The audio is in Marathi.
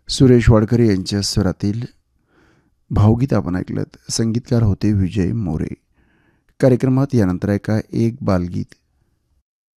सुरेश वाडकर यांच्या स्वरातील भावगीत आपण ऐकलं. संगीतकार होते विजय मोरे. कार्यक्रमात यानंतर ऐका एक बालगीत.